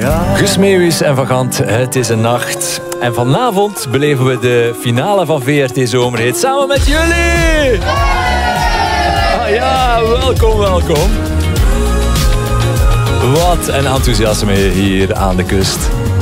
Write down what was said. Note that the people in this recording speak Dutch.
Guus Meeuwis en Van Gant, het is een nacht. En vanavond beleven we de finale van VRT Zomerhit samen met jullie. Ah ja, welkom, welkom. Wat een enthousiasme hier aan de kust.